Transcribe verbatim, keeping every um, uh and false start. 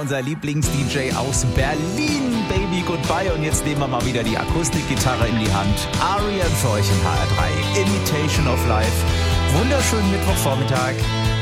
unser Lieblings-D J aus Berlin. Baby Goodbye. Und jetzt nehmen wir mal wieder die Akustikgitarre in die Hand. R E M für euch im H R drei. Imitation of Life. Wunderschönen Mittwochvormittag.